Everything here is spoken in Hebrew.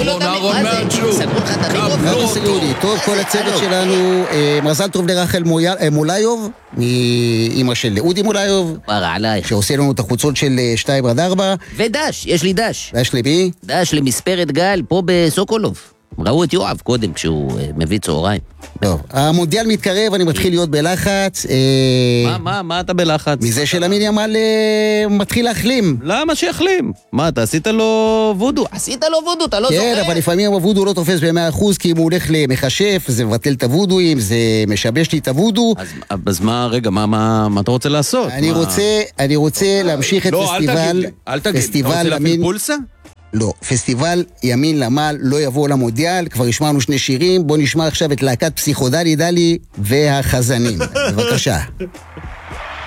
אהרון מהצ'ו. סגרו לך את המיקרופון. טוב, כל הצוות שלנו, מזל טוב לרחל מולאיוב, מאמא של אודי מולאיוב, פרה עלייך. שעושה לנו את החוצות של 2-4. ודש, יש לי דש. דש למי? דש למספרת גל פה בסוקולוב. ראו את יואב קודם כשהוא מביא צהריים. טוב, המונדיאל מתקרב, אני מתחיל להיות בלחץ. מה אתה בלחץ? מזה שלמין ימל מתחיל להחלים. למה שיחלים? מה, אתה עשית לו וודו? עשית לו וודו, אתה לא זוכר? כן, אבל לפעמים הוודו לא תופס ב100%, כי אם הוא הולך למחשף, זה מבטל את הוודואים, זה משבש לי את הוודו. אז מה, רגע, מה אתה רוצה לעשות? אני רוצה להמשיך את פסטיבל... אל תגיד, אתה רוצה להפעיל פולסה? לא, פסטיבל ימין למעל לא יבוא למונדיאל, כבר השמענו 2 שירים, בוא נשמע עכשיו את להקת פסיכודלי דלי והחזנים. בבקשה.